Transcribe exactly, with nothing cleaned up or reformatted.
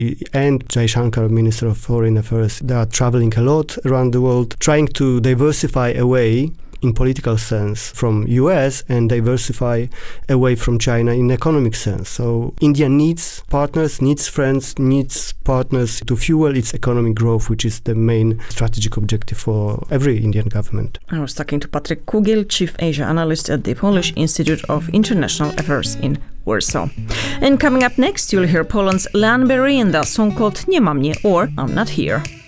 and Jaishankar, Minister of Foreign Affairs, they are traveling a lot around the world, trying to diversify away in political sense from U S and diversify away from China in economic sense. So India needs partners, needs friends, needs partners to fuel its economic growth, which is the main strategic objective for every Indian government. I was talking to Patryk Kugil, Chief Asia Analyst at the Polish Institute of International Affairs in Warsaw. And coming up next, you'll hear Poland's Leanne Berie in the song called Nie ma mnie or I'm Not Here.